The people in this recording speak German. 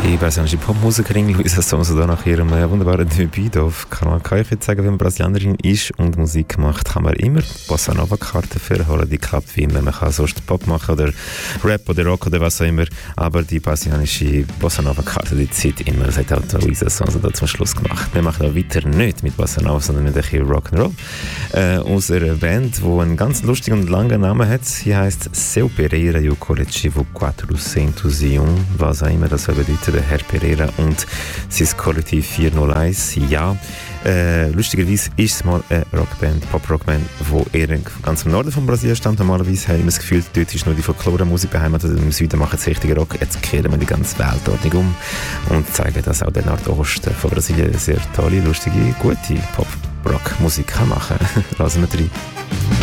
Die brasilianische Popmusikerin Luísa Sonza da nach ihrem wunderbaren Debüt auf Kanal K. Ich würde sagen, wenn man Brasilianerin ist und Musik macht, kann man immer Bossa Nova Karten verholen. Die klappt wie immer. Man kann sonst Pop machen oder Rap oder Rock oder was auch immer. Aber die brasilianische Bossa Nova Karte, die zieht immer. Das hat auch Luísa Sonza da zum Schluss gemacht. Wir machen auch weiter nicht mit Bossa Nova, sondern mit ein bisschen Rock'n'Roll. Aus einer Band, die einen ganz lustigen und langen Namen hat. Sie heisst Seu Pereira e o Coletivo 401, was auch immer das soll bedeuten. Der Herr Pereira und sein Kollektiv 401. Ja, lustigerweise ist es mal eine Rockband, Pop-Rockband, die eher ganz im Norden von Brasilien stammt. Normalerweise haben wir das Gefühl, dort ist nur die Folklore-Musik beheimatet. Im Süden machen sie richtigen Rock. Jetzt kehren wir die ganze Weltordnung um und zeigen, dass auch der Nordosten von Brasilien sehr tolle, lustige, gute Pop-Rock-Musik machen kann. Lassen wir rein.